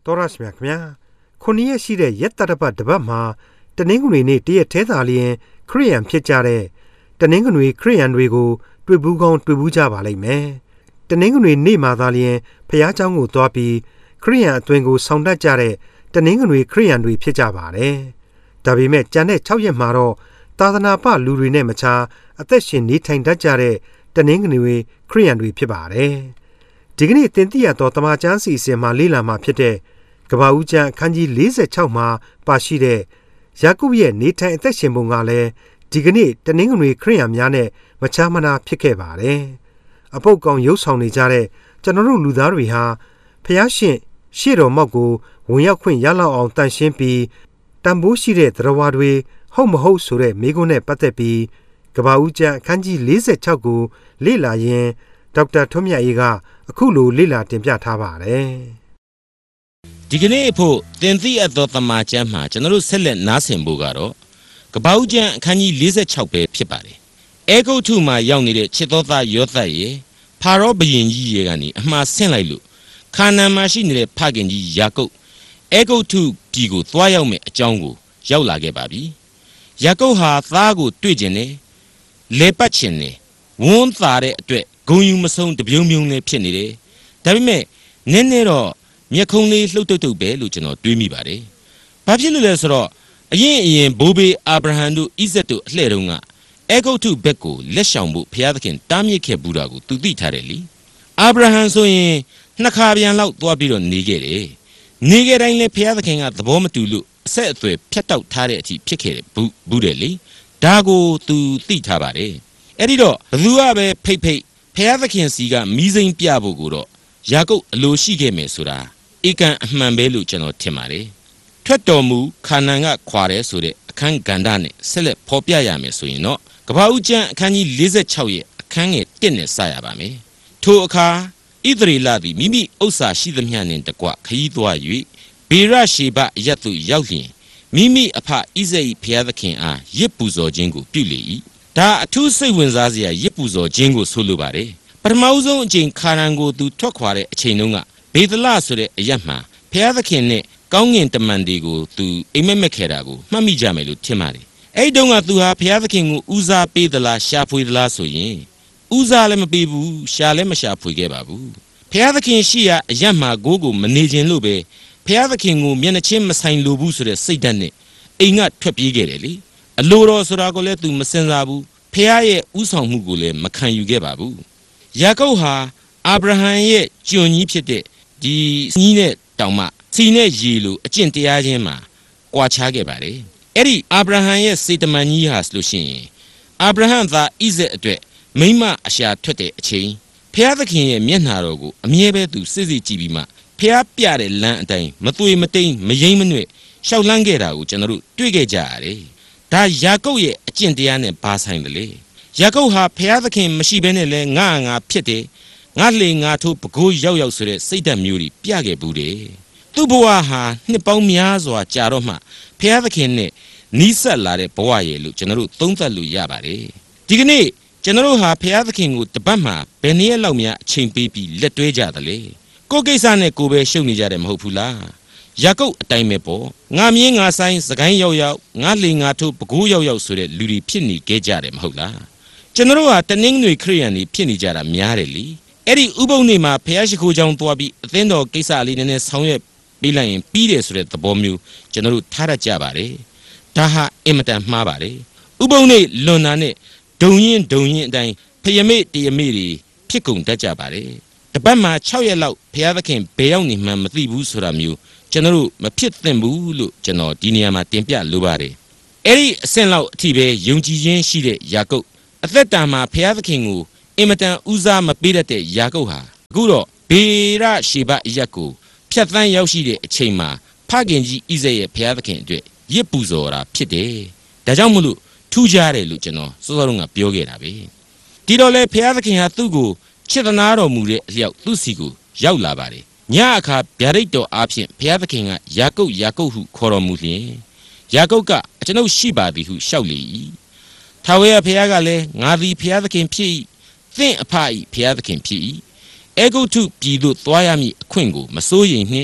တော်ရရှိမြခင်ဗျာခုနှစ်ရက်ရှိတဲ့ရက်တရပတ်တပတ်မှာတနင်္ဂနွေနေ့တရက်ထဲသာလျင်ခရိယန်ဖြစ်ကြတဲ့တနင်္ဂနွေခရိယန်တွေကိုတွေ့ဘူးကောင်းတွေ့ဘူးကြပါလိမ့်မယ်တနင်္ဂနွေနေ့မှာသာလျင်ဖျားเจ้าကိုသွားပြီးခရိယန်အသွင်ကိုဆောင်တတ်ကြတဲ့တနင်္ဂနွေခရိယန်တွေဖြစ်ကြပါတယ်ဒါပေမဲ့ကျန်တဲ့6ရက်မှာတော့သာသနာ့ပလူတွေနဲ့မခြားအသက်ရှင်နေထိုင်တတ်ကြတဲ့တနင်္ဂနွေခရိယန်တွေဖြစ်ပါတယ်ဒီကနေ့တင်ပြရတော့တမန်ကျမ်းစီစဉ်မှာလေးလာမှာဖြစ်တဲ့ကဘာဦးကျမ်းအခန်းကြီး46မှာပါရှိတဲ့ယာကုပ်ရဲ့နေထိုင်အသက်ရှင်ပုံကလည်းဒီကနေ့တနင်္ဂနွေခရိယန်များနဲ့မခြားမနာဖြစ်ခဲ့ပါတယ်အပုပ်ကောင်ရုပ်ဆောင်နေကြတဲ့ကျွန်တော်တို့လူသားတွေဟာဖျားရှင်ရှေ့တော်မောက်ကိုဝင်ရောက်ခွင့်ရလောက်အောင်တန်ရှင်းပြီးတန်ဖိုးရှိတဲ့တရားတွေဟုတ်မဟုတ်ဆိုတဲ့မိကုန်းနဲ့ပတ်သက်ပြီးကဘာဦးကျမ်းအခန်းကြီး46ကိုလေ့လာရင်ဒေါက်တာထွန်းမြတ်အေးကအခုလိုလေ့လာတင်ပြထားပါတယ်ဒီကနေ့ဖို့သင်သိအပ်သောတမန်ကျမ်းမှာကျွန်တော်တို့ဆက်လက်နားဆင်ဖို့ကတော့ကပ္ပဦးကျမ်းအခန်းကြီး46ပဲဖြစ်ပါတယ်။အဲဂုတ္တုမှာရောက်နေတဲ့ချစ်တော်သားယောသတ်ရဲ့ဖာရောဘုရင်ကြီးရဲ့ကနေအမှားဆင့်လိုက်လို့ခါနာန်မှာရှိနေတဲ့ဖခင်ကြီးယာကုပ်အဲဂုတ္တုပြည်ကိုသွားရောက်မဲ့အကြောင်းကိုရောက်လာခဲ့ပါပြီ။ယာကုပ်ဟာသားကိုတွေ့ကျင်တယ်လဲပတ်ချင်တယ်ဝန်းသာတဲ့အတွက်ဂုံယူမဆုံးတပြုံပြုံနဲ့ဖြစ်နေတယ်။ဒါပေမဲ့နည်းနည်းတော့မျက်ခုံးလေးလှုပ်တုပ်ပဲလို့ကျွန်တော်တွေးမိပါတယ်။ဘာဖြစ်လို့လဲဆိုတော့အရင်ဘိုးဘေးအာဗြဟံတို့ဣဇက်တို့အလှဲ့တုန်းကအဲဂုတ္တုဘက်ကိုလက်ဆောင်ဖို့ဘုရားသခင်တားမြစ်ခဲ့ဘူးတာကိုသူသိထားတယ်လေ။အာဗြဟံဆိုရင်နှစ်ခါပြန်လောက်သွားပြီးတော့နေခဲ့တယ်။နေခဲ့တိုင်းလည်းဘုရားသခင်ကသဘောမတူလို့အဆက်အသွယ်ဖြတ်တောက်ထားတဲ့အထိဖြစ်ခဲ့ဘူးတယ်လေ။ဒါကိုသူသိထားပါတယ်။အဲ့ဒီတော့ဘသူကပဲဖိတ်ဘုရားသခင်စီကမီးစိမ်းပြဖို့ကိုတော့ယာကုပ်အလိုရှိခဲ့မယ်ဆိုတာဧကန်အမှန်ပဲလို့ကျွန်တော်ထင်ပါတယ်။ထွက်တော်မူခါနာန်ကခွာတယ်ဆိုတဲ့အခန်းကဏ္ဍနဲ့ဆက်လက်ဖော်ပြရမယ်ဆိုရင်တော့ကပ္ပဦးကျမ်းအခန်းကြီး46ရဲ့အခန်းငယ်1နဲ့စရပါမယ်။ထိုအခါဣသရေလသည်မိမိဥစ္စာရှိသမျှနှင့်တကွခရီးသွား၍ဘေရရှေဘအရပ်သို့ရောက်လျင်မိမိအဖဣဇိဘုရားသခင်အားရစ်ပူဇော်ခြင်းကိုပြုလေ၏။ဒါအထူးစိတ်ဝင်စားစရာရစ်ပူဇော်ခြင်းကိုဆိုလိုပါတယ်။ပထမဆုံးအချိန်ခါနာန်ကိုသူထွက်ခွာတဲ့အချိန်တုန်းကဘေသလဆိုတဲ့အရပ်မှာဘုရားသခင်နဲ့ကောင်းကင်တမန်တွေကိုသူအိမ်မက်မက်ခဲ့တာကိုမှတ်မိကြမယ်လို့ထင်ပါတယ်။အဲ့ဒီတုန်းကသူဟာဘုရားသခင်ကိုဦးစားပေးသလားရှာဖွေသလားဆိုရင်ဦးစားလည်းမပေးဘူးရှာလည်းမရှာဖွေခဲ့ပါဘူး။ဘုရားသခင်ရှိရာအရပ်မှာကိုမနေခြင်းလို့ပဲဘုရားသခင်ကိုမျက်နှာချင်းမဆိုင်လိုဘူးဆိုတဲ့စိတ်ဓာတ်နဲ့အိမ်ကထွက်ပြေးခဲ့တယ်လေ။အလိုတော်ဆိုတာကိုလည်းသူမစင်စားဘူး။ဘုရားရဲ့ဥဆောင်မှုကိုလည်းမခံယူခဲ့ပါဘူး။ယာကုပ်ဟာအာဗြဟံရဲ့ကျွန်ကြီးဖြစ်တဲ့ဒီကြီးနဲ့တောင်မှစီနဲ့ရေလိုအကျင့်တရားချင်းမှာကွာခြားခဲ့ပါတယ်။အဲ့ဒီအာဗြဟံရဲ့စေတမန်ကြီးဟာဆိုလို့ရှိရင်အာဗြဟံသားဣဇက်အတွက်မိမအရှာထွက်တဲ့အချိန်ဖျားသခင်ရဲ့မျက်နှာတော်ကိုအမြဲပဲသူစစ်စစ်ကြည့်ပြီးမှဖျားပြတဲ့လမ်းအတိုင်းမသွေမတိမ်မယိမ့်မနွဲ့ရှောက်လန်းခဲ့တာကိုကျွန်တော်တို့တွေ့ခဲ့ကြရတယ်။ဒါယာကုပ်ရဲ့အကျင့်တရားနဲ့ဘာဆိုင်တယ်လဲ။ယာကုပ်ဟာဖျားသခင်မရှိဘဲနဲ့လဲငါဖြစ်တယ်ငါလေငါထိုးပကိုးရောက်ဆိုတဲ့စိတ်ဓာတ်မျိုးတွေပြခဲ့ဘူးတယ်သူ့ဘဝဟာနှစ်ပေါင်းများစွာကြာတော့မှဘုရားသခင်နဲ့နီးစပ်လာတဲ့ဘဝရဲ့လို့ကျွန်တော်တို့သုံးသပ်လို့ရပါတယ်ဒီကနေ့ကျွန်တော်တို့ဟာဘုရားသခင်ကိုတပတ်မှဘယ်နည်းလောက်များအချိန်ပေးပြီးလက်တွဲကြသလဲကိုယ်ကိစ္စနဲ့ကိုယ်ပဲရှုပ်နေကြတယ်မဟုတ်ဘူးလားယာကုပ်အတိုင်းပဲပေါ့ငါမြင်းငါဆိုင်စကိုင်းရောက်ငါလေငါထိုးပကိုးရောက်ဆိုတဲ့လူတွေဖြစ်နေခဲ့ကြတယ်မဟုတ်လားကျွန်တော်တို့ဟာတနင်္ဂနွေခရစ်ယာန်တွေဖြစ်နေကြတာများတယ်လीအဲ့ဒီဥပုံနေ့မှာဘုရားရှိခိုးကြောင်းသွားပြီးအသင်းတော်ကိစ္စလေးနည်းနည်းဆောင်ရွက်ပြီးလိုက်ရင်ပြီးတယ်ဆိုတဲ့သဘောမျိုးကျွန်တော်တို့ထားရကြပါတယ်ဒါဟာအင်မတန်မှားပါတယ်ဥပုံနေ့လွန်တာနဲ့ဒုံရင်အတိုင်းဖယမေတယမေတွေဖြစ်ကုန်တတ်ကြပါတယ်တပတ်မှာ6ရက်လောက်ဘုရားသခင်ဘယ်ရောက်နေမှမသိဘူးဆိုတာမျိုးကျွန်တော်တို့မဖြစ်သင့်ဘူးလို့ကျွန်တော်ဒီနေရာမှာတင်ပြလိုပါတယ်အဲ့ဒီအဆင့်လောက်အထိပဲယုံကြည်ခြင်းရှိတဲ့ယာကုပ်အသက်တာမှာဘုရားသခင်ကိုအင်မတန်ဦးစားမပေးတတ်တဲ့ယာကုပ်ဟာအခုတော့ဘေရရှေဘအရပ်ကိုဖြတ်သန်းရောက်ရှိတဲ့အချိန်မှာဖခင်ကြီးဣဇက်ရဲ့ဘုရားသခင်အတွက်ရစ်ပူဇော်တာဖြစ်တယ်။ဒါကြောင့်မို့လို့ထူးခြားတယ်လို့ကျွန်တော်စောစောကပြောခဲ့တာပဲ။ဒီတော့လေဘုရားသခင်ဟာသူ့ကိုချစ်သနာတော်မူတဲ့အလျောက်သူ့စီကိုရောက်လာပါတယ်။ညအခါဗျာဒိတ်တော်အားဖြင့်ဘုရားသခင်ကယာကုပ်ဟုခေါ်တော်မူလျင်ယာကုပ်ကအကျွန်ုပ်ရှိပါသည်ဟုလျှောက်လေ၏။ထာဝရဘုရားကလည်းငါသည်ဘုရားသခင်ဖြစ်၏သင်အဖ၏ဘုရားသခင်ဖြစ်၏အဲဂုတ္တုပြည်သို့သွားရမည်အခွင့်ကိုမစိုးရိမ်နှင့်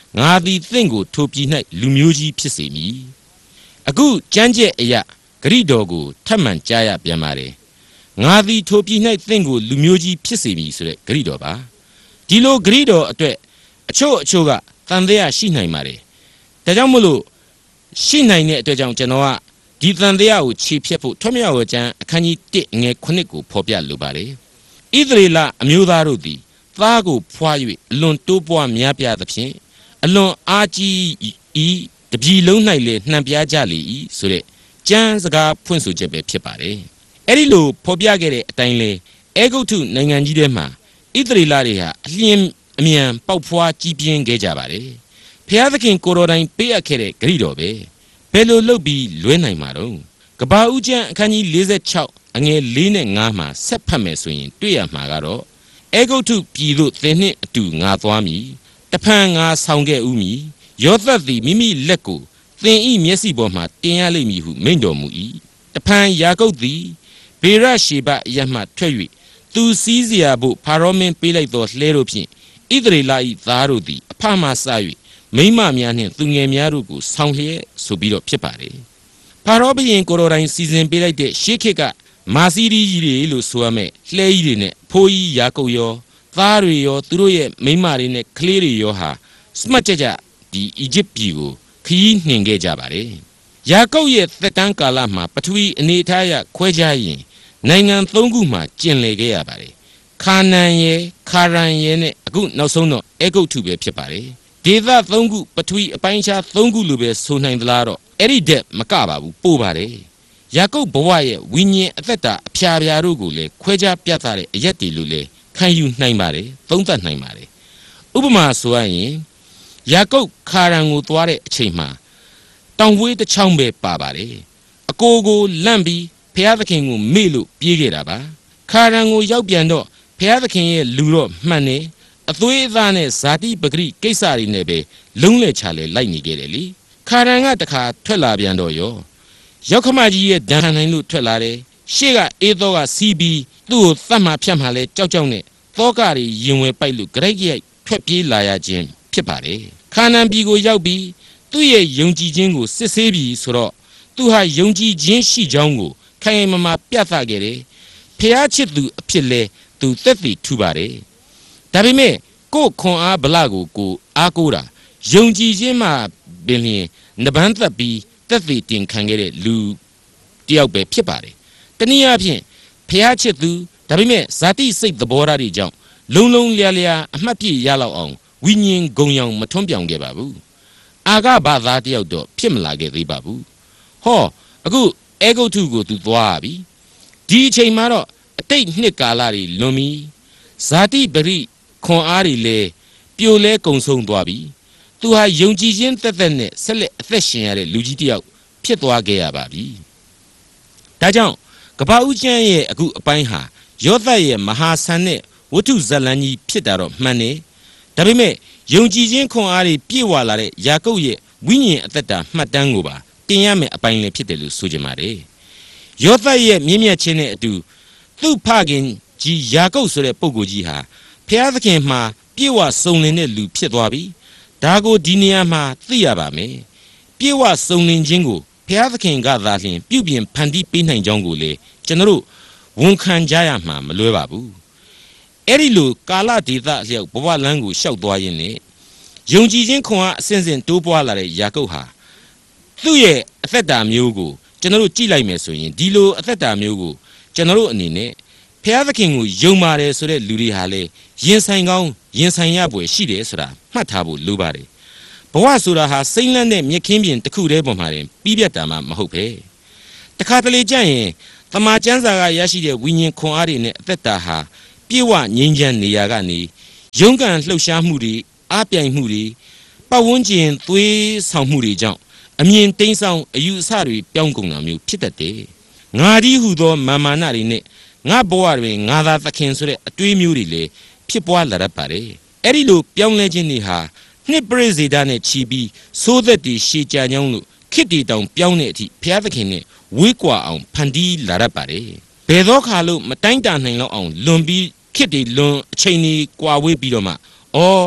ငါသည်သင်ကိုထိုပြည်၌လူမျိုးကြီးဖြစ်စေမည်အခုကြမ်းကြက်အရာဂရိတော်ကိုထပ်မံကြားရပြန်ပါတယ်ငါသည်ထိုပြည်၌သင်ကိုလူမျိုးကြီးဖြစ်စေမည်ဆိုတဲ့ဂရိတော်ပါဒီလိုဂရိတော်အတွက်အချို့ကတန်တရားရှိနိုင်ပါတယ်ဒါကြောင့်မို့လို့ရှိနိုင်တဲ့အတွက်ကြောင့်ကျွန်တော်ကဒီတန်တရားကိုခြေဖြတ်ဖို့ထွတ်မြောက်ဝကျမ်းအခန်းကြီး1ငယ်9ကိုဖော်ပြလိုပါတယ်ဣသရေလအမျိုးသားတို့သည်သားကိုဖွာ၍အလွန်တိုးပွားများပြားသဖြင့်အလွန်အားကြီးဤတပြည်လုံး၌လည်းနှံပြားကြလေ၏ဆိုတဲ့ကျမ်းစကားဖွင့်ဆိုချက်ပဲဖြစ်ပါတယ်အဲ့ဒီလိုဖော်ပြခဲ့တဲ့အတိုင်းလဲအေဂုတ်ထုနိုင်ငံကြီးထဲမှာဣသရေလတွေဟာအလျင်အမြန်ပေါက်ဖွားကြီးပြင်းခဲ့ကြပါတယ်ဖျားသခင်ကိုတော်တိုင်ပေးအပ်ခဲ့တဲ့ဂရိတော်ပဲဘယ်လိုလုပ်ပြီးလွဲနိုင်မှာတော့ကဘာဦးကျမ်းအခန်းကြီး46အငယ်4နဲ့5မှာဆက်ဖတ်မယ်ဆိုရင်တွေ့ရမှာကတော့အေဂုတ်ထုပြည်သို့သင်နှင့်အတူငါသွားမည်တဖန်ငါဆောင်ခဲ့ဦးမည်ယောသတ်သည်မိမိလက်ကိုသင်ဤမျက်စိပေါ်မှတင်ရလိမ့်မည်ဟုမိန့်တော်မူ၏တဖန်ယာကုပ်သည်ဘေရရှေဘအရမှထွက်၍သူစည်းစရာဖို့ဖာရောမင်းပေးလိုက်သောလှဲတို့ဖြင့်ဣသရေလ၏သားတို့သည်အဖမှစ၍မိန်းမများနှင့်သူငယ်များတို့ကိုဆောင်လျက်ဆိုပြီးတော့ဖြစ်ပါတယ်ဖာရောဘုရင်ကိုတော်တိုင်စီစဉ်ပေးလိုက်တဲ့ရှေးခေတ်ကမာစီရီကြီးတွေလို့ဆိုရမယ်လှဲကြီးတွေနဲ့ဖိုးကြီးယာကုပ်ရောသားတွေရောသူတို့ရဲ့မိန်းမတွေနဲ့ကလေးတွေရောဟာစမတ်ကြဒီအီဂျစ်ပြည်ကိုခရီးနှင်ခဲ့ကြပါတယ်ယာကုပ်ရဲ့သက်တမ်းကာလမှာပထဝီအနေထားအရခွဲခြားရင်နိုင်ငံ၃ခုမှာကျင်လည်ခဲ့ရပါတယ်ခါနန်ရဲ့ခါရန်ရဲ့နဲ့အခုနောက်ဆုံးတော့အေဂုတ်ထုပဲဖြစ်ပါတယ်ဒေသ၃ခုပထဝီအပိုင်းခြား၃ခုလိုပဲဆိုနိုင်သလားတော့အဲ့ဒီတဲ့မကပါဘူးပို့ပါတယ်ယာကုပ်ဘဝရဲ့ဝိညာဉ်အသက်တာအဖျားဖျားတို့ကိုလည်းခွဲခြားပြသတဲ့အရက်တွေလို့လည်းခံယူနိုင်ပါတယ်သုံးသပ်နိုင်ပါတယ်ဥပမာဆိုရရင်ယာကုပ်ခါရန်ကိုသွားတဲ့အချိန်မှာတောင်ဝေးတစ်ချောင်းပဲပါပါတယ်အကိုကိုလန့်ပြီးဖျားသခင်ကိုမေ့လို့ပြေးခဲ့တာပါခါရန်ကိုရောက်ပြန်တော့ဖျားသခင်ရဲ့လူတော့မှန်နေအသွေးအသားနဲ့ဇာတိပဂရိကိစ္စတွေနဲ့ပဲလုံးလဲချလဲလိုက်နေခဲ့တယ်လေခါရန်ကတခါထွက်လာပြန်တော့ရောရောက်ခမကြီးရဲ့ဒဏ်နိုင်လို့ထွက်လာတယ်ရှေ့ကအေသောကစီးပြီးသူ့ကိုသတ်မှဖြတ်မှလဲကြောက်ကြောက်နဲ့သောကတွေရင်ဝယ်ပိုက်လို့ဂရိတ်ရိုက်ထွက်ပြေးလာရခြင်းဖြစ်ပါတယ်ခါနန်ပြည်ကိုရောက်ပြီးသူ့ရဲ့ယုံကြည်ခြင်းကိုစစ်ဆေးပြီးဆိုတော့သူဟာယုံကြည်ခြင်းရှိကြောင်းကိုခိုင်မာပြသခဲ့တယ်ဖျားချစ်သူအဖြစ်လဲသူသက်သေထူပါတယ်ဒါပေမဲ့ကိုယ်ခွန်အားဗလကိုအားကိုးတာယုံကြည်ခြင်းမှာပင်လျင်နဗန်းသက်ပြီးသက်သေတင်ခံခဲ့တဲ့လူတယောက်ပဲဖြစ်ပါတယ်တနည်းအားဖြင့်ဖျားချစ်သူဒါပေမဲ့ဇာတိစိတ်သဘောထားတွေကြောင့်လုံးလုံးလျားလျားအမှတ်ပြည့်ရလောက်အောင်ဝိညာဉ်ဂုံရောင်မထွန်းပြောင်ခဲ့ပါဘူးအာဂဘာသာတယောက်တော့ဖြစ်မလာခဲ့သေးပါဘူးဟောအခုအေဂုတ်ထုကိုသူသွားပြီဒီအချိန်မှာတော့အတိတ်နှစ်ကာလတွေလွန်ပြီဇာတိပရိခွန်အားတွေလည်းပြိုလဲကုံဆုံးသွားပြီသူဟာယုံကြည်ခြင်းသက်သက်နဲ့ဆက်လက်အသက်ရှင်ရတဲ့လူကြီးတယောက်ဖြစ်သွားခဲ့ရပါပြီဒါကြောင့်ကပ္ပဦးကျမ်းရဲ့အခုအပိုင်းဟာယောသတ်ရဲ့မဟာဆန်တဲ့ဝတ္ထုဇတ်လမ်းကြီးဖြစ်တာတော့မှန်တယ်ဒါပေမဲ့ယုံကြည်ခြင်းခွန်အားတွေပြည့်ဝလာတဲ့ယာကုပ်ရဲ့ဝိညာဉ်အသက်တာမှတ်တမ်းကိုပါတင်ရမယ်အပိုင်းလည်းဖြစ်တယ်လို့ဆိုကြပါတယ်ယောသတ်ရဲ့မြင့်မြတ်ခြင်းနဲ့အတူသူ့ဖခင်ကြီးယာကုပ်ဆိုတဲ့ပုဂ္ဂိုလ်ကြီးဟာဖျားသခင်မှာပြည့်ဝစုံလင်တဲ့လူဖြစ်သွားပြီဒါကိုဒီနေရာမှာသိရပါမယ်ပြည့်ဝစုံလင်ခြင်းကိုဖျားသခင်ကသာလျှင်ပြုပြင်ဖန်တီးပေးနိုင်ကြောင်းကိုလေကျွန်တော်တို့ဝန်ခံကြရမှာမလွဲပါဘူးအဲ့ဒီလိုကာလဒေသအလျောက်ဘဝလမ်းကိုရှောက်သွားရင်းနဲ့ယုံကြည်ခြင်းခွန်အားအစဉ်စဉ်တိုးပွားလာတဲ့ယာကုပ်ဟာသူ့ရဲ့အသက်တာမျိုးကိုကျွန်တော်တို့ကြည့်လိုက်မယ်ဆိုရင်ဒီလိုအသက်တာမျိုးကိုကျွန်တော်တို့အနေနဲ့ဖျားသခင်ကိုယုံပါတယ်ဆိုတဲ့လူတွေဟာလေရင်ဆိုင်ကောင်းရင်ဆိုင်ရပွဲရှိတယ်ဆိုတာမှတ်ထားဖို့လိုပါတယ်ဘဝဆိုတာဟာစိမ့်လန့်တဲ့မြက်ခင်းပြင်တစ်ခုတည်းပေါ်မှာတင်ပြီးပြတ်တာမှမဟုတ်ပဲတခါတလေကြရင်တမန်ကျမ်းစာကရရှိတဲ့ဝိညာဉ်ခွန်အားတွေနဲ့အသက်တာဟာပြေဝငြိမ်းချမ်းနေရာကနေရုန်းကန်လှုပ်ရှားမှုတွေအားပြိုင်မှုတွေပတ်ဝန်းကျင်သွေးဆောင်မှုတွေကြောင့်အမြင်တိမ်ဆောင်အယူအဆတွေပြောင်းကုန်တာမျိုးဖြစ်တတ်တယ်ငါဒီဟုသောမာမာနတွေနဲ့ငါဘဝတွင်ငါသာသခင်ဆိုတဲ့အတွေးမျိုးတွေလည်းဖြစ်ပွားလာတတ်ပါတယ်အဲ့ဒီလိုပြောင်းလဲခြင်းတွေဟာနှစ်ပရိစေဒနဲ့ချီပြီးသိုးသက်တွေရှည်ကြကြောင်းလို့ခေတ်တီတောင်ပြောင်းတဲ့အထိဘုရားသခင်နဲ့ဝေးကွာအောင်ဖန်တီးလာတတ်ပါတယ်ဘယ်သောခါလို့မတိုင်းတာနိုင်လောက်အောင်လွန်ပြီးခေတ်တီလွန်အချိန်ကြီးကွာဝေးပြီးတော့မှ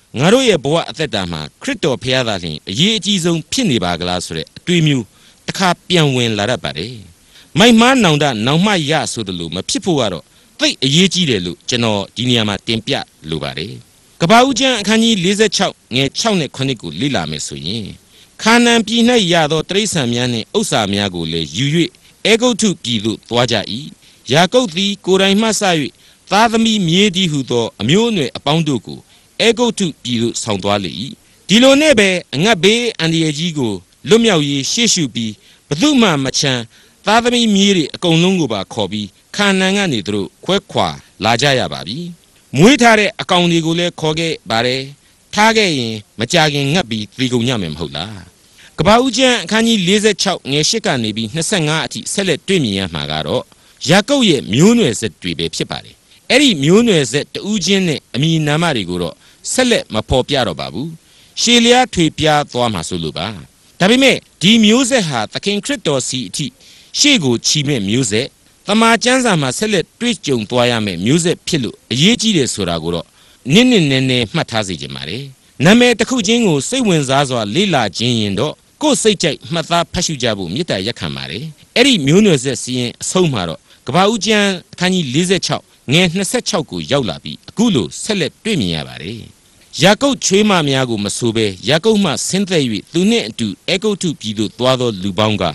ငါတို့ရဲ့ဘဝအသက်တာမှာခရစ်တော်ဖခင်သာလျှင်အရေးအကြီးဆုံးဖြစ်နေပါကလားဆိုတဲ့အတွေးမျိုးတစ်ခါပြန်ဝင်လာတတ်ပါတယ်မိုက်မားနောင်တနောင်မရဆိုတယ်လို့မဖြစ်ဖို့ကတော့သိအရေးကြီးတယ်လို့ကျွန်တော်ဒီနေရာမှာတင်ပြလိုပါတယ်ကပ္ပဦးကျမ်းအခန်းကြီး46ငယ်6နဲ့9ကိုလေ့လာမယ်ဆိုရင်ခါနာန်ပြည်၌ရသောတိရစ္ဆာန်များနှင့်ဥစ္စာများကိုလည်းယူ၍အေဂုတ်ထုပြည်သို့သွားကြ၏ယာကုပ်သည်ကိုယ်တိုင်မှစ၍သားသမီးမြေးသည်ဟုသောအမျိုးအနွယ်အပေါင်းတို့ကိုအေဂုတ်ထုပြည်သို့ဆောင်သွားလေ၏ဒီလိုနဲ့ပဲအငတ်ဘေးအန္တရာယ်ကြီးကိုလွတ်မြောက်ရေးရှေ့ရှုပြီးဘသူမှမချမ်းသားသမီးမြေးတွေအကုန်လုံးကိုပါခေါ်ပြီးခါနာန်ကနေသူတို့ခွဲခွာလာကြရပါပြီမွေးထားတဲ့အကောင်တွေကိုလည်းခေါ်ခဲ့ပါတယ်ထားခဲ့ရင်မကြခင်ငတ်ပြီးသေကုန်ညမယ်မဟုတ်လားကပ္ပဦးကျမ်းအခန်းကြီး46ငယ်8ကနေပြီး25အထိဆက်လက်တွေ့မြင်ရမှာကတော့ယာကုပ်ရဲ့မျိုးနွယ်ဆက်တွေပဲဖြစ်ပါတယ်အဲ့ဒီမျိုးနွယ်ဆက်တူးချင်းနဲ့အမည်နာမတွေကိုတော့ဆက်လက်မဖော်ပြတော့ပါဘူးရှေလျားထွေပြားသွားမှာဆိုလို့ပါဒါပေမဲ့ဒီမျိုးဆက်ဟာသခင်ခရစ်တော်စီအထိရှေ့ကိုချီမဲ့မျိုးဆက်တမန်ကျမ်းစာမှာဆက်လက်တွေ့ကြုံသွားရမယ်မျိုးဆက်ဖြစ်လို့အရေးကြီးတယ်ဆိုတာကိုတော့နင်းနဲမှတ်ထားစေချင်ပါတယ်နာမည်တစ်ခုချင်းကိုစိတ်ဝင်စားစွာလေ့လာခြင်းရင်တော့ကိုယ်စိတ်ကြိုက်မှတ်သားဖတ်ရှုကြဖို့မေတ္တာရက်ခံပါတယ်အဲ့ဒီမျိုးနွယ်ဆက်စီရင်အဆုံးမှာတော့ကပ္ပဦးကျမ်းအခန်းကြီး46ငယ်26ကိုရောက်လာပြီးအခုလိုဆက်လက်တွေ့မြင်ရပါတယ်ယာကုပ်ချွေးမများကိုမဆိုဘဲယာကုပ်မှဆင်းသက်၍သူနှင့်အတူအေဂုတ်ထုပြည်သို့သွားသောလူပေါင်းက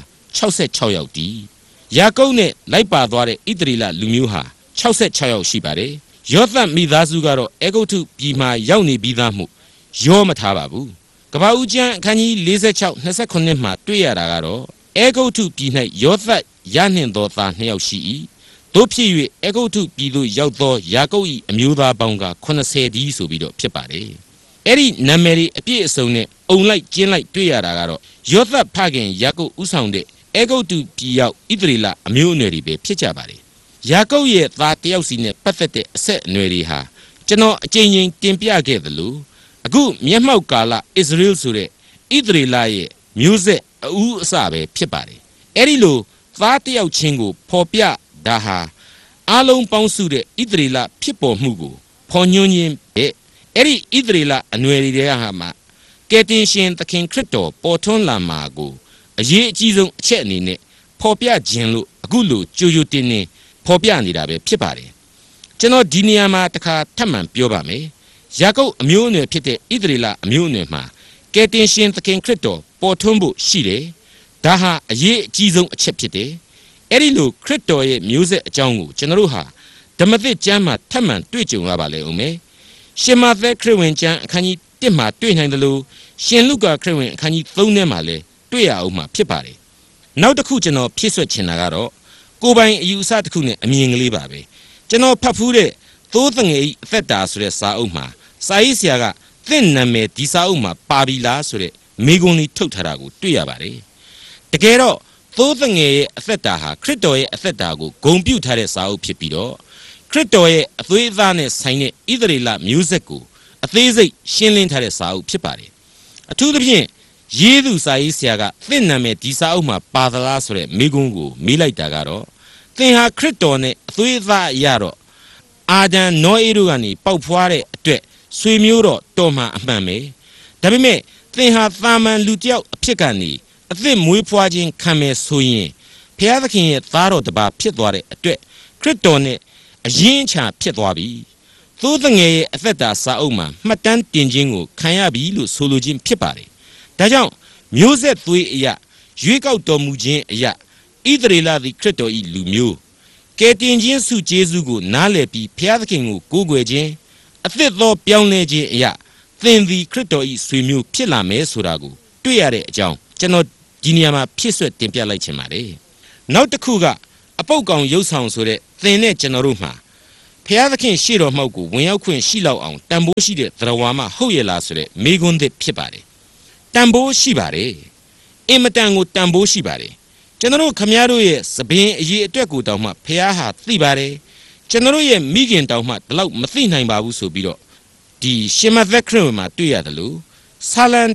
66ယောက်တည်းယာကုပ်နဲ့လိုက်ပါသွားတဲ့ဣသရေလလူမျိုးဟာ66ယောက်ရှိပါတယ်ယောသပ်မိသားစုကတော့အေဂုတ်ထုပြည်မှာရောက်နေပြီးသားမှုရောမထားပါဘူးကပ္ပဦးကျမ်းအခန်းကြီး46 29မှာတွေ့ရတာကတော့အေဂုတ်ထုပြည်၌ယောသပ်ရနှင့်သောသား2ယောက်ရှိ၏တို့ဖြစ်၍အေဂုတ်ထုပြည်သို့ရောက်သောယာကုပ်၏အမျိုးသားပေါင်းက80တည်းဆိုပြီးတော့ဖြစ်ပါတယ်အဲ့ဒီနာမည်တွေအပြည့်အစုံနဲ့အုံလိုက်ကျင်းလိုက်တွေ့ရတာကတော့ယောသပ်ဖခင်ယာကုပ်ဥဆောင်တဲ့အေဂုတ်ထုပြည်ရောက်ဣသရေလအမျိုးအနွယ်တွေပဲဖြစ်ကြပါတယ်ယာကုပ်ရဲ့သားတယောက်စီနဲ့ပတ်သက်တဲ့အဆက်အနွယ်တွေဟာကျွန်တော်အကြိမ်ကြိမ်တင်ပြခဲ့သလိုအခုမျက်မှောက်ကာလဣသရေလဆိုတဲ့ဣသရေလရဲ့မျိုးဆက်အဦးအစပဲဖြစ်ပါတယ်အဲ့ဒီလိုသားတယောက်ချင်းကိုဖော်ပြဒါဟာအလုံးပေါင်းစုတဲ့ဣသရေလဖြစ်ပေါ်မှုကိုဖော်ညွှန်းခြင်းပဲအဲ့ဒီဣသရေလအနွယ်တွေဟာမှာကယ်တင်ရှင်သခင်ခရစ်တော်ပေါ်ထွန်းလာမှာကိုအရေးအကြီးဆုံးအချက်အနေနဲ့ဖော်ပြခြင်းလို့အခုလိုကြိုတင်နေဖော်ပြနေတာပဲဖြစ်ပါတယ်ကျွန်တော်ဒီနေရာမှာတစ်ခါထပ်မံပြောပါမယ်ယာကုပ်အမျိုးအနွယ်ဖြစ်တဲ့ဣသရေလအမျိုးအနွယ်မှာကယ်တင်ရှင်သခင်ခရစ်တော်ပေါ်ထွန်းဖို့ရှိတယ်ဒါဟာအရေးအကြီးဆုံးအချက်ဖြစ်တယ်အဲ့ဒီလိုခရစ်တော်ရဲ့မျိုးဆက်အကြောင်းကိုကျွန်တော်တို့ဟာဓမ္မသစ်ကျမ်းမှာထပ်မံတွေ့ကြုံရပါလေဦးမယ်ရှင်မသက်ခရစ်ဝင်ကျမ်းအခန်းကြီး1မှာတွေ့နိုင်တယ်လို့ရှင်လုကာခရစ်ဝင်အခန်းကြီး3ထဲမှာလည်းတွေ့ရအောင်မှာဖြစ်ပါတယ်နောက်တစ်ခုကျွန်တော်ဖြည့်ဆွတ်ချင်တာကတော့ကိုယ်ပိုင်အယူအဆတစ်ခုနဲ့အမြင်ကလေးပါပဲကျွန်တော်ဖတ်ဖူးတဲ့သိုးသငယ်ဤအသက်တာဆိုတဲ့စာအုပ်မှာစာရေးဆရာကသင့်နာမည်ဒီစာအုပ်မှာပါပြီလားဆိုတဲ့မိကွန်းလေးထုတ်ထားတာကိုတွေ့ရပါတယ်တကယ်တော့သိုးသငယ်ရဲ့အသက်တာဟာခရစ်တော်ရဲ့အသက်တာကိုဂုဏ်ပြုထားတဲ့စာအုပ်ဖြစ်ပြီးတော့ခရစ်တော်ရဲ့အသွေးအသားနဲ့ဆိုင်တဲ့ဣသရေလမျိုးဆက်ကိုအသေးစိတ်ရှင်းလင်းထားတဲ့စာအုပ်ဖြစ်ပါတယ်အထူးသဖြင့်ယေသူစာရေးဆရာကသင့်နာမည်ဒီစာအုပ်မှာပါသလားဆိုတဲ့မိကွန်းကိုမေးလိုက်တာကတော့သင်ဟာခရစ်တော်နဲ့အသွေးအသားရတော့အာဒံနောအေတို့ကနေပေါက်ဖွားတဲ့အတွက်ဆွေမျိုးတော့တော်မှအမှန်ပဲဒါပေမဲ့သင်ဟာသာမန်လူတစ်ယောက်အဖြစ်ကနေအသစ်မွေးဖွားခြင်းခံမယ်ဆိုရင်ဘုရားသခင်ရဲ့သားတော်တစ်ပါးဖြစ်သွားတဲ့အတွက်ခရစ်တော်နဲ့အရင်ချာဖြစ်သွားပြီသိုးသငယ်ရဲ့အသက်တာစာအုပ်မှာမှတ်တမ်းတင်ခြင်းကိုခံရပြီလို့ဆိုလိုခြင်းဖြစ်ပါတယ်ဒါကြောင့်မျိုးဆက်သွေးအရာရွေးကောက်တော်မူခြင်းအရာဣသရေလသည်ခရစ်တော်၏လူမျိုးကယ်တင်ခြင်းစုကျေးဇူးကိုနားလည်ပြီးဘုရားသခင်ကိုကိုးကွယ်ခြင်းအသစ်သောပြောင်းလဲခြင်းအရာသင်သည်ခရစ်တော်၏ဆွေမျိုးဖြစ်လာမယ်ဆိုတာကိုတွေ့ရတဲ့အကြောင်းကျွန်တော်ဒီနေရာမှာဖြစ်ဆွတ်တင်ပြလိုက်ချင်ပါတယ်နောက်တစ်ခုကအပုတ်ကောင်ရုပ်ဆောင်ဆိုတဲ့သင်နဲ့ကျွန်တော်တို့မှာဘုရားသခင်ရှေ့တော်မှောက်ကိုဝင်ရောက်ခွင့်ရှိလောက်အောင်တန်ဖိုးရှိတဲ့သရဝါမဟုတ်ရလားဆိုတဲ့မိကွန်းသစ်ဖြစ်ပါတယ်တန်ဖိုးရှိပါတယ်အင်မတန်ကိုတန်ဖိုးရှိပါတယ်ကျွန်တော်တို့ခမည်းတော်ရဲ့သပင်အရေးအတွက်ကိုတောင်မှဘုရားဟာသိပါတယ်ကျွန်တော်တို့ရဲ့မိခင်တောင်မှဒီလောက်မသိနိုင်ပါဘူးဆိုပြီးတော့ဒီရှမသက်ခရစ်ဝင်မှာတွေ့ရတယ်လို့ဆာလံ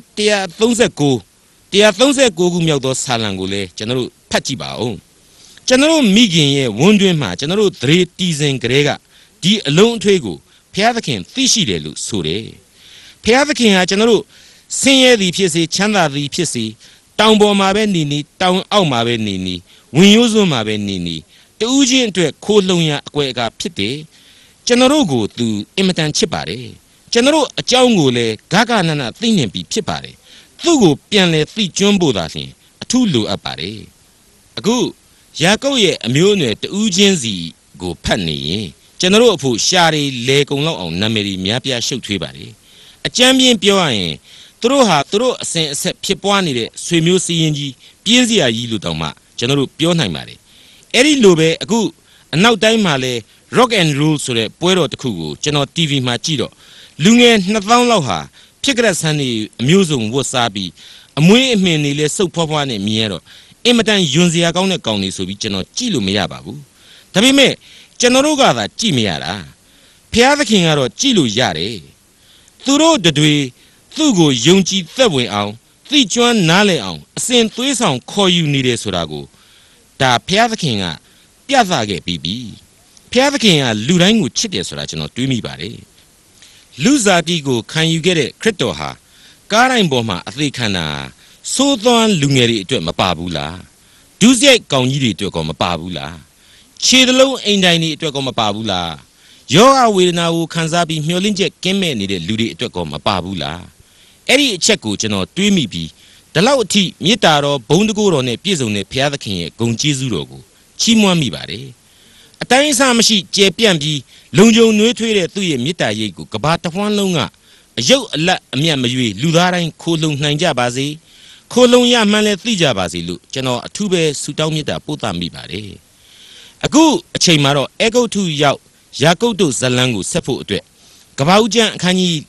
139ခုမြောက်သောဆာလံကိုလည်းကျွန်တော်တို့ဖတ်ကြည့်ပါဦးကျွန်တော်တို့မိခင်ရဲ့ဝန်းတွင်းမှာကျွန်တော်တို့သရေတီစဉ်ကလေးကဒီအလုံးအထွေးကိုဘုရားသခင်သိရှိတယ်လို့ဆိုတယ်ဖျားသခင်ဟာကျွန်တော်တို့ဆင်းရဲသည်ဖြစ်စေချမ်းသာသည်ဖြစ်စေတောင်ပေါ်မှာပဲနေနေတောင်အောက်မှာပဲနေနေဝင်ရိုးစွန်းမှာပဲနေနေတူးချင်းအတွက်ခိုးလှုံရအကွဲအကားဖြစ်တယ်ကျွန်တော်တို့ကိုသူအင်မတန်ချစ်ပါတယ်ကျွန်တော်တို့အကြောင်းကိုလည်းဂဂနနသိနေပြီဖြစ်ပါတယ်သူ့ကိုပြန်လဲသိကျွမ်းဖို့သာလျှင်အထူးလိုအပ်ပါတယ်အခုယာကုပ်ရဲ့အမျိုးအနွယ်တူးချင်းစီကိုဖတ်နေရင်ကျွန်တော်တို့အဖို့ရှားရီလေကုံလောက်အောင်နာမည်ကြီးများပြားရှုပ်ထွေးပါတယ်အကြမ်းပြင်းပြောရရင်သူတို့ဟာသူတို့အစဉ်အဆက်ဖြစ်ပွားနေတဲ့ဆွေမျိုးစီရင်ကြီးပြင်းစရာကြီးလို့တောင်မှကျွန်တော်တို့ပြောနိုင်ပါတယ်အဲ့ဒီလိုပဲအခုအနောက်တိုင်းမှာလဲ rock and roll ဆိုတဲ့ပွဲတော်တစ်ခုကိုကျွန်တော် TV မှာကြည့်တော့လူငယ်2000လောက်ဟာဖြစ်ကြတဲ့ဆန်းတွေအမျိုးစုံဝတ်စားပြီးအမွေးအမှင်တွေလဲစုပ်ဖွားဖွားနဲ့မြင်ရတော့အင်မတန်ယွန်စရာကောင်းတဲ့ကောင်တွေဆိုပြီးကျွန်တော်ကြည့်လို့မရပါဘူးဒါပေမဲ့ကျွန်တော်တို့ကသာကြည့်မရတာဖျားသခင်ကတော့ကြည့်လို့ရတယ်သူတို့တွေသူ့ကိုယုံကြည်သက်ဝင်အောင်သိကျွမ်းနားလည်အောင်အစဉ်သွေးဆောင်ခေါ်ယူနေတယ်ဆိုတာကိုဒါဖျားသခင်ကပြသခဲ့ပြီးပြီဖျားသခင်ကလူတိုင်းကိုချစ်တယ်ဆိုတာကျွန်တော်တွေးမိပါတယ်လူစားတီကိုခံယူခဲ့တဲ့ခရစ်တော်ဟာကားတိုင်းပေါ်မှာအသေးခံတာစိုးသွမ်းလူငယ်တွေအတွက်မပါဘူးလားဒုစရိုက်ကောင်ကြီးတွေအတွက်ကောမပါဘူးလားခြေသလုံးအိမ်တိုင်းတွေအတွက်ကောမပါဘူးလားယောဂဝေဒနာကိုခံစားပြီးမျောလင့်ချက်ကင်းမဲ့နေတဲ့လူတွေအတွက်ကောမပါဘူးလားအဲ့ဒီအချက်ကိုကျွန်တော်တွေးမိပြီးဒီလောက်အထိမေတ္တာတော်ဘုန်းတကူတော်နဲ့ပြည့်စုံတဲ့ဘုရားသခင်ရဲ့ဂုဏ်ကျေးဇူးတော်ကိုချီးမွမ်းမိပါတယ်အတိုင်းအဆမရှိကျေပြန့်ပြီးလုံခြုံနှွေးထွေးတဲ့သူ့ရဲ့မေတ္တာရိပ်ကိုကဘာတစ်ဝန်းလုံးကအယုတ်အလတ်အမြတ်မရွေလူသားတိုင်းခိုးလုံနိုင်ကြပါစေခိုးလုံရမှန်းလဲသိကြပါစေလို့ကျွန်တော်အထူးပဲဆုတောင်းမေတ္တာပို့သမိပါတယ်အခုအချိန်မှာတော့အေဂုတ်ထုရောက်ယာကုပ်တို့ဇလန်းကိုဆက်ဖို့အတွက်ကဘာဦးကျမ်းအခန်းကြီး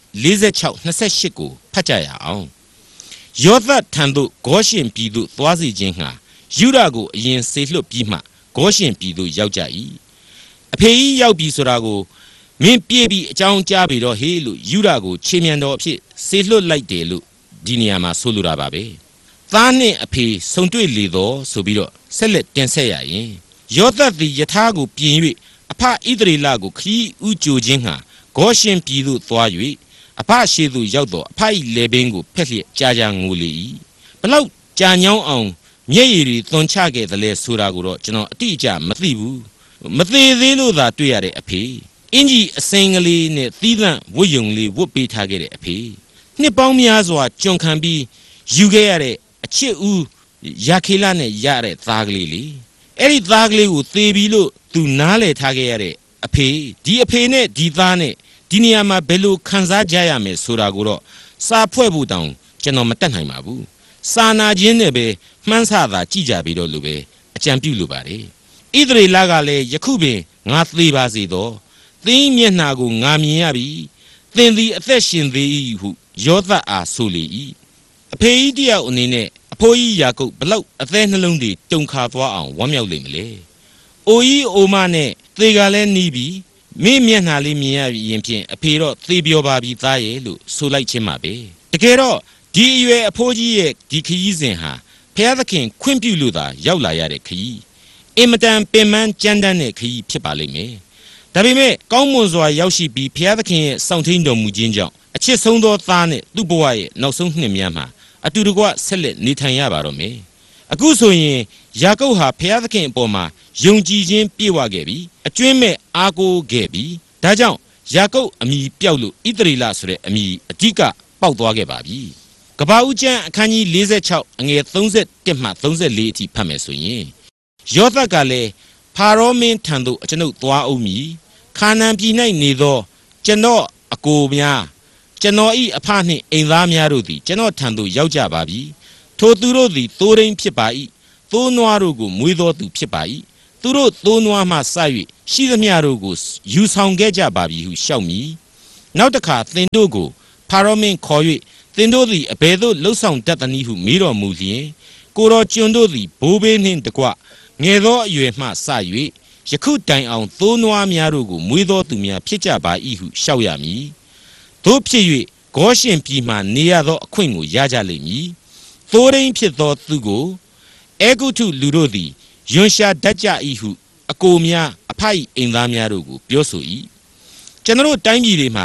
46-28ကိုဖတ်ကြရအောင်ယောသတ်ထံသို့ဂေါရှင်ပြည်သို့သွားစီခြင်းငှာယူဒကိုအရင်ဆေလွတ်ပြီးမှဂေါရှင်ပြည်သို့ရောက်ကြ၏အဖေကြီးရောက်ပြီဆိုတာကိုမင်းပြေးပြီးအကြောင်းကြားပြီးတော့ဟေးလို့ယူဒကိုခြေမြန်တော်အဖြစ်ဆေလွတ်လိုက်တယ်လို့ဒီနေရာမှာဆိုလိုတာပါပဲသားနဲ့အဖေဆုံတွေ့လေတော့ဆိုပြီးတော့ဆက်လက်တင်ဆက်ရရင်ယောသတ်သည်ယထာကိုပြင်၍အဖဣသရေလကိုခရီးဥကြိုခြင်းငှာဂေါရှင်ပြည်သို့သွား၍အဖရှေသို့ရောက်တော့အဖ၏လေပင်ကိုဖက်လျက်ကြာငိုလေ၏ဘလောက်ကြာညောင်းအောင်မျက်ရည်တွေသွန်ချခဲ့သလဲဆိုတာကိုတော့ကျွန်တော်အတိအကျမသိဘူးမသေးသေးလို့သာတွေ့ရတဲ့အဖေအင်ကြီးအစင်ကလေးနဲ့သီးသန့်ဝတ်ယုံလေးဝတ်ပေးထားခဲ့တဲ့အဖေနှစ်ပေါင်းများစွာကျွန်ခံပြီးယူခဲ့ရတဲ့အချစ်ဦးရာခေလနဲ့ရတဲ့သားကလေးလေအဲ့ဒီသားကလေးကိုသေပြီလို့သူနားလည်ထားခဲ့ရတဲ့အဖေဒီအဖေနဲ့ဒီသားနဲ့ဒီနေရာမှာဘယ်လိုခံစားကြရမယ်ဆိုတာကိုတော့စာဖွဲ့ဖို့တောင်ကျွန်တော်မတတ်နိုင်ပါဘူးစာနာခြင်းနဲ့ပဲမှန်းဆတာကြည့်ကြပြီးတော့လို့ပဲအကြံပြုလိုပါတယ်ဣသရေလကလည်းယခုပင်ငါသေပါစေတော့သင်မျက်နှာကိုငါမြင်ရပြီသင်သည်အသက်ရှင်သေး၏ဟုယောသတ်အားဆိုလေ၏အဖေကြီးတယောက်အနေနဲ့အဖိုးကြီးယာကုပ်ဘလောက်အသက်နှလုံးတွေတုန်ခါသွားအောင်ဝမ်းမြောက်လိမ့်မလဲအိုကြီးအိုမနဲ့သေကလည်းနီးပြီမင်းမျက်နှာလေးမြင်ရရင်ဖြင့်အဖေတော့သေပြောပါပြီသားရဲ့လို့ဆိုလိုက်ခြင်းပါပဲတကယ်တော့ဒီအရွယ်အဖိုးကြီးရဲ့ဒီခရီးစဉ်ဟာဘုရားသခင်ခွင့်ပြုလို့သာရောက်လာရတဲ့ခရီးအင်မတန်ပင်ပန်းကြမ်းတမ်းတဲ့ခရီးဖြစ်ပါလိမ့်မယ်ဒါပေမဲ့ကောင်းမွန်စွာရောက်ရှိပြီးဘုရားသခင်ရဲ့စောင့်ထိန်တော်မူခြင်းကြောင့်အချစ်ဆုံးသောသားနဲ့သူ့ဘဝရဲ့နောက်ဆုံးနှစ်များမှာအတူတကွဆက်လက်နေထိုင်ရပါတော့မယ်အခုဆိုရင်ယာကုပ်ဟာဘုရားသခင်အပေါ်မှာယုံကြည်ခြင်းပြည့်ဝခဲ့ပြီအကျွင်းမဲ့အားကိုးခဲ့ပြီဒါကြောင့်ယာကုပ်အမည်ပျောက်လို့ဣသရေလဆိုတဲ့အမည်အဓိကပေါက်သွားခဲ့ပါပြီကဘာဦးကျမ်းအခန်းကြီး46အငယ်31မှ34အထိဖတ်မယ်ဆိုရင်ယောသတ်ကလည်းဖာရောမင်းထံသို့အကျွန်ုပ်သွားအောင်မည်ခါနာန်ပြည်၌နေသောကျွန်တော်အကိုများကျွန်တော်ဤအဖနှင့်အိမ်သားများတို့သည်ကျွန်တော်ထံသို့ရောက်ကြပါပြီထိုသူတို့သည်သိုးရင်းဖြစ်ပါ၏သိုးနွားတို့ကိုမွေးသောသူဖြစ်ပါ၏သူတို့သိုးနွားမှစ၍ရှိသမျှတို့ကိုယူဆောင်ခဲ့ကြပါပြီဟုရှောက်မည်နောက်တစ်ခါသင်တို့ကိုဖာရောမင်းခေါ်၍သင်တို့သည်အဘယ်သို့လှုပ်ဆောင်တတ်သနည်းဟုမေးတော်မူလျင်ကိုတော်ကျွန်တို့သည်ဘိုးဘေးနှင့်တကွငယ်သောအရွယ်မှစ၍ယခုတိုင်အောင်သိုးနွားများတို့ကိုမွေးသောသူများဖြစ်ကြပါ၏ဟုရှောက်ရမည်တို့ဖြစ်၍ဂေါရှင်ပြည်မှနေရသောအခွင့်ကိုရကြလိမ့်မည်သိုးရင်းဖြစ်သောသူကိုအေဂုထုလူတို့သည်ယွန်ရှာတတ်ကြ၏ဟုအကိုများအဖ၏အိမ်သားများတို့ကိုပြောဆို၏ကျွန်တော်တိုင်းပြည်တွေမှာ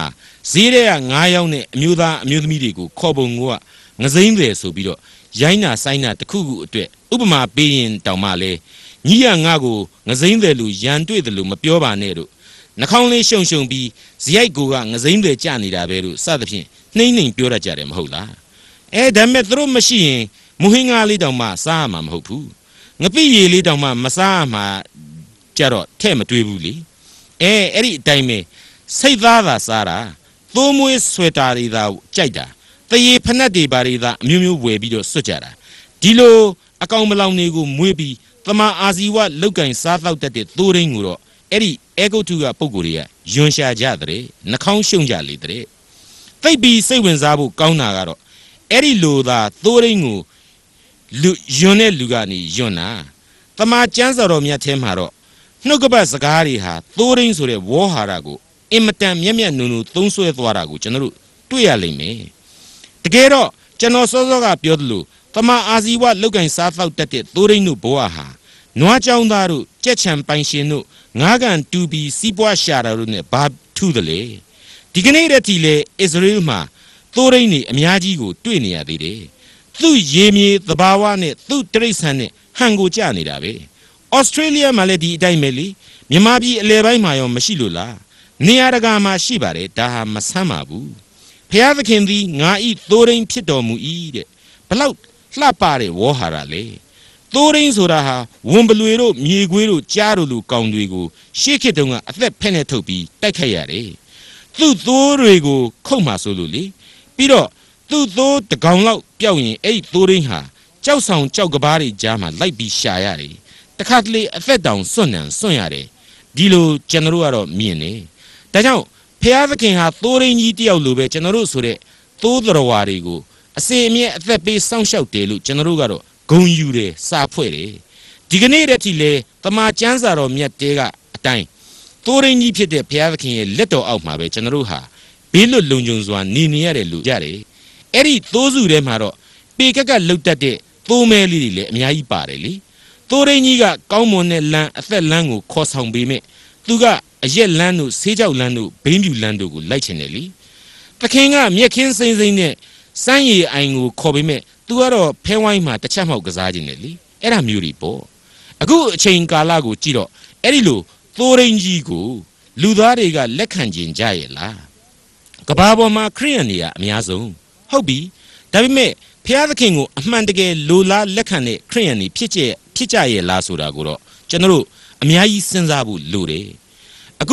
ဈေးထဲက9ယောက်နဲ့အမျိုးသားအမျိုးသမီးတွေကိုခေါ်ပုံကငစိမ့်တယ်ဆိုပြီးတော့ရိုင်းနာဆိုင်နာတစ်ခုခုအတွက်ဥပမာပေးရင်တောင်မှလဲညီရငါကိုငစိမ့်တယ်လို့ရန်တွေ့တယ်လို့မပြောပါနဲ့တို့နှာခေါင်းလေးရှုံရှုံပြီးဇယိုက်ကိုကငစိမ့်တယ်ကြနေတာပဲလို့စသဖြင့်နှိမ့်နှိမ့်ပြောတတ်ကြတယ်မဟုတ်လားဒါမဲ့သူတို့မရှိရင်မူဟင်းကားလေးတောင်မှစားရမှာမဟုတ်ဘူးငပိရည်လေးတောင်မှမစားရမှာကြတော့ထဲ့မတွေးဘူးလေအဲ့ဒီအတိုင်းပဲစိတ်သားသာစားတာသိုးမွေးဆွဲတာတွေသာကြိုက်တာတရေဖက်တွေပါတွေသာအမျိုးမျိုးဝယ်ပြီးတော့စွတ်ကြတာဒီလိုအကောင်မလောင်တွေကိုမွေးပြီးသမာအာဇီဝလောက်ကင်စားတော့တတ်တဲ့သိုးရင်းကိုတော့အဲ့ဒီအေဂုတ်ထုကပုံကိုယ်တွေကယွန်ရှာကြတဲ့နှာခေါင်းရှုံကြလေတဲ့သိပ်ပြီးစိတ်ဝင်စားဖို့ကောင်းတာကတော့အဲ့ဒီလိုသာသိုးရင်းကိုယွန်တဲ့လူကနေယွန်တာသမာကျမ်းစာတော်မြတ်ထဲမှာတော့နှုတ်ကပတ်စကားတွေဟာသိုးရင်းဆိုတဲ့ဝေါ်ဟာရကိုအင်မတန်မျက်မျက်နုံနုံသုံးဆွဲသွားတာကိုကျွန်တော်တို့တွေ့ရလိမ့်မယ်တကယ်တော့ကျွန်တော်စောစောကပြောသလိုသမာအာဇီဝလောက်ကင်စားသောက်တတ်တဲ့သိုးရင်းတို့ဘဝဟာနွားကြောင်းသားတို့ကြက်ချံပိုင်ရှင်တို့ငါးကန်တူပြီးစီးပွားရှာတာတို့နဲ့ဘာထူးတယ်လေဒီကနေ့တည်းလေအစ္စရေးမှာသိုးရင်းတွေအများကြီးကိုတွေ့နေရသေးတယ်သူ့ရေမြေသဘာဝနဲ့သူ့တရိษံနဲ့ဟန်ကိုကြနေတာပဲဩစတြေးလျမှာလည်းဒီအတိုင်းပဲလေမြန်မာပြည်အလဲပိုင်းမှာရောမရှိလို့လားနေရာတကာမှာရှိပါတယ်ဒါဟာမဆမ်းပါဘူးဖျားသခင်သည်ငါဤသိုးရင်းဖြစ်တော်မူ၏တဲ့ဘလောက်လှပတဲ့ဝေါ်ဟာရလေသိုးရင်းဆိုတာဟာဝန်ပလွေတို့မြေခွေးတို့ကြားတို့လူကောင်တွေကိုရှေ့ခေတ်တုန်းကအသက်ဖက်နဲ့ထုတ်ပြီးတိုက်ခိုက်ရတယ်သူ့သိုးတွေကိုခုတ်မှဆိုလို့လေပြီးတော့သူ့သိုးတကောင်လောက်ပျောက်ရင်အဲ့ဒီသိုးရင်းဟာကြောက်ဆောင်ကြောက်ကဘားတွေကြားမှာလိုက်ပြီးရှာရတယ်တခါတလေအသက်တောင်စွန့်ရတယ်ဒီလိုကျွန်တော်တို့ကတော့မြင်နေဒါကြောင့်ဖျားသခင်ဟာသိုးရင်းကြီးတယောက်လိုပဲကျွန်တော်တို့ဆိုတဲ့သိုးတော်ဝါတွေကိုအစေအမြဲအသက်ပေးစောင့်ရှောက်တယ်လို့ကျွန်တော်တို့ကတော့ဂုဏ်ယူတယ်စာဖွဲ့တယ်ဒီကနေ့တည်းထိလေတမန်ကျမ်းစာတော်မြတ်တဲကအတိုင်းသိုးရင်းကြီးဖြစ်တဲ့ဘုရားသခင်ရဲ့လက်တော်အောက်မှာပဲကျွန်တော်တို့ဟာဘေးလွတ်လုံခြုံစွာနေရတယ်လို့ရတယ်အဲ့ဒီသိုးစုထဲမှာတော့ပေကက်ကလှုပ်တတ်တဲ့သိုးမဲလေးတွေလည်းအများကြီးပါတယ်လေသိုးရင်းကြီးကကောင်းမွန်တဲ့လမ်းအသက်လမ်းကိုခေါ်ဆောင်ပေးမဲ့သူကအရက်လမ်းတို့ဆေးကြောက်လမ်းတို့ဘိန်းပြူလမ်းတို့ကိုလိုက်ချင်တယ်လေသခင်ကမြက်ခင်းစိမ့်စိမ့်နဲ့စမ်းရည်အိုင်ကိုခေါ်ပေးမဲ့သူကတော့ဖဲဝိုင်းမှာတစ်ချက်မှောက်ကစားခြင်းတယ်လေအဲ့ဒါမျိုးတွေပေါ့အခုအချိန်ကာလကိုကြည့်တော့အဲ့ဒီလိုသိုးရင်းကြီးကိုလူသားတွေကလက်ခံခြင်းကြရဲ့လားကဘာပေါ်မှာခရိယန်တွေကအများဆုံးဟုတ်ပြီဒါပေမဲ့ဖျားသခင်ကိုအမှန်တကယ်လိုလားလက်ခံတဲ့ခရိယန်တွေဖြစ်ကြရဲ့လားဆိုတာကိုတော့ကျွန်တော်တို့အများကြီးစဉ်းစားဖို့လိုတယ်အခု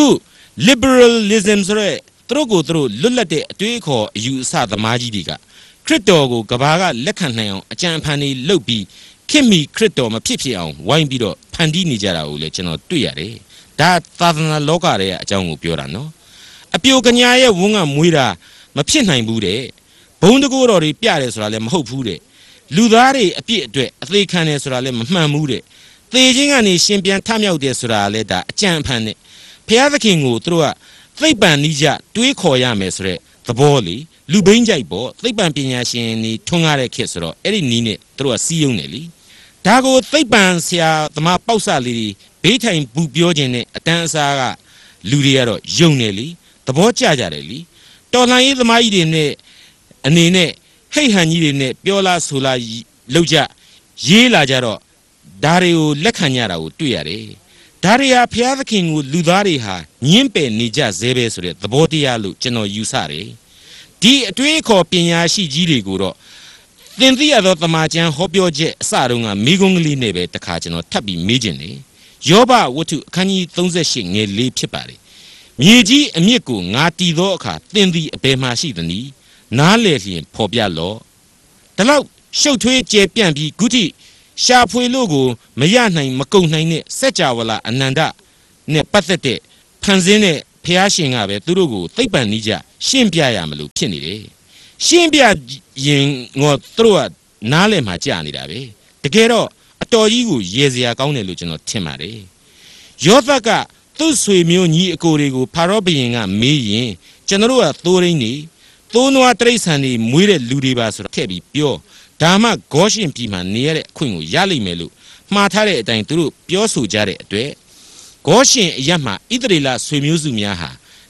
liberalism ဆိုတဲ့သူတို့ကိုသူတို့လွတ်လပ်တဲ့အတွေးအခေါ်အယူအဆသမားကြီးတွေကခရစ်တော်ကိုကဘာကလက်ခံနိုင်အောင်အကြံဖန်တွေလုပ်ပြီးခင်မီခရစ်တော်မဖြစ်ဖြစ်အောင်ဝိုင်းပြီးတော့ဖန်တီးနေကြတာကိုလည်းကျွန်တော်တွေ့ရတယ်ဒါသာသနာလောကရဲ့အကြောင်းကိုပြောတာနော်အပြိုကညာရဲ့ဝန်းကမွေးတာမဖြစ်နိုင်ဘူးတဲ့ဘုံတကိုးတော်တွေပြတယ်ဆိုတာလည်းမဟုတ်ဘူးတဲ့လူသားတွေအပြစ်အတွက်အသေးခံတယ်ဆိုတာလည်းမမှန်ဘူးတဲ့သေခြင်းကနေရှင်ပြန်ထမြောက်တယ်ဆိုတာလည်းဒါအကြံဖန်နဲ့ဘုရားသခင်ကိုသူတို့ကသိပ္ပံနိကြတွေးခေါ်ရမယ်ဆိုတဲ့သဘောလေလူဘိန်းကြိုက်ပေါ့သိပ္ပံပညာရှင်တွေထွန်းကားတဲ့ခေတ်ဆိုတော့အဲ့ဒီနီးနဲ့သူတို့ကစီးယုံတယ်လीဒါကိုသိပ္ပံဆရာသမားပေါက်စလေးတွေဘေးထိုင်ဘူးပြောခြင်းနဲ့အတန်းအစားကလူတွေကတော့ယုံတယ်လीသဘောကျကြတယ်လीတော်လှန်ရေးသမားကြီးတွေနဲ့အနေနဲ့ဟိတ်ဟန်ကြီးတွေနဲ့ပြောလားဆိုလားလောက်ကြရေးလာကြတော့ဒါတွေကိုလက်ခံကြတာကိုတွေ့ရတယ်ဒါတွေဟာဘုရားသခင်ကိုလူသားတွေဟာညှင်းပယ်နေကြဇဲပဲဆိုတဲ့သဘောတရားလို့ကျွန်တော်ယူဆတယ်ဒီအတွေးခေါ်ပညာရှိကြီးတွေကိုတော့သင်သိရသောတမန်ကျမ်းဟောပြောချက်အစတုန်းကမိဂုံးကလေးနဲ့ပဲတခါကျွန်တော်ထပ်ပြီးမေးခြင်းတယ်ယောဘဝတ္ထုအခန်းကြီး38ငယ်4ဖြစ်ပါတယ်မြေကြီးအမြစ်ကိုငါတည်သောအခါသင်သည်အဘယ်မှရှိသနည်းနားလေလျင်ဖော်ပြလော့ဒါလောက်ရှုပ်ထွေးကျယ်ပြန့်ပြီးဂုတိရှာဖွေလို့ကိုမရနိုင်မကုန်နိုင်တဲ့စัจ java လာအနန္တနဲ့ပတ်သက်တဲ့ဖန်ဆင်းတဲ့ဖျားရှင်ကပဲသူတို့ကိုသိပ္ပံနည်းကြရှင်းပြရမလို့ဖြစ်နေတယ်ရှင်းပြရင်ငေါသူတို့ကနားလည်မှကြာနေတာပဲတကယ်တော့အတော်ကြီးကိုရေစရာကောင်းတယ်လို့ကျွန်တော်ထင်ပါတယ်ယောသကသူ့ဆွေမျိုးညီအကိုတွေကိုဖာရောဘုရင်ကမေးရင်ကျွန်တော်တို့ကသိုးရင်းနေသိုးနွားတရိษံတွေမွေးတဲ့လူတွေပါဆိုတော့ထည့်ပြီးပြောဒါမှဂေါရှင်ပြည်မှာနေရတဲ့အခွင့်ကိုရလိမ့်မယ်လို့မှားထားတဲ့အတိုင်းသူတို့ပြောဆိုကြတဲ့အတွက်ဂေါရှင်အရတ်မှာဣသရေလဆွေမျိုးစုများဟာ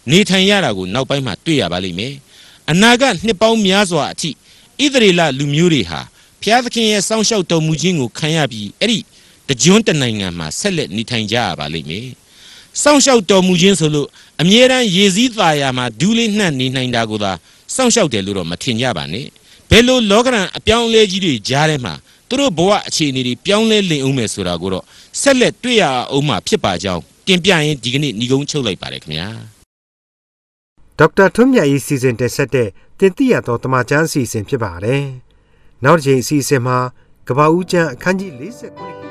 နေထိုင်ရတာကိုနောက်ပိုင်းမှာတွေ့ရပါလိမ့်မယ်အနာဂတ်နှစ်ပေါင်းများစွာအထိဣသရေလလူမျိုးတွေဟာဘုရားသခင်ရဲ့စောင့်ရှောက်တော်မူခြင်းကိုခံရပြီးအဲ့ဒီတကျွန်းတနိုင်ငံမှာဆက်လက်နေထိုင်ကြရပါလိမ့်မယ်စောင့်ရှောက်တော်မူခြင်းဆိုလို့အမြဲတမ်းရေစည်းသားရာမှာဒူးလေးနှံ့နေနိုင်တာကိုသာစောင့်ရှောက်တယ်လို့တော့မထင်ကြပါနဲ့ဘယ်လိုလောကရန်အပြောင်းအလဲကြီးတွေကြားထဲမှာသူတို့ဘဝအခြေအနေတွေပြောင်းလဲလင်အောင်မယ်ဆိုတာကိုတော့ဆက်လက်တွေ့ရအောင်မှဖြစ်ပါကြောင်းတင်ပြရင်ဒီကနေ့ညီကုန်းချုပ်လိုက်ပါတယ်ခင်ဗျာဒေါက်တာထွန်းမြတ်၏စီစဉ်တက်ဆက်တဲ့တင်ပြရသောတမချန်းအစီအစဉ်ဖြစ်ပါတယ်နောက်တစ်ချိန်အစီအစဉ်မှာကပ္ပဦးကျမ်းအခန်းကြီး49